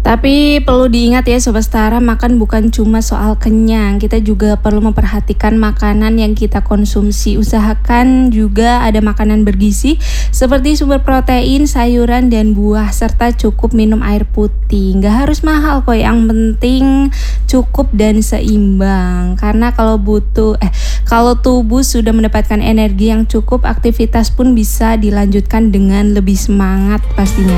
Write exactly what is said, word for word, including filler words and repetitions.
Tapi perlu diingat ya Sobat Setara, makan bukan cuma soal kenyang, kita juga perlu memperhatikan makanan yang kita konsumsi. Usahakan juga ada makanan bergizi seperti sumber protein, sayuran, dan buah, serta cukup minum air putih. Nggak harus mahal kok, yang penting cukup dan seimbang. Karena kalau butuh, eh kalau tubuh sudah mendapatkan energi yang cukup, aktivitas pun bisa dilanjutkan dengan lebih semangat pastinya.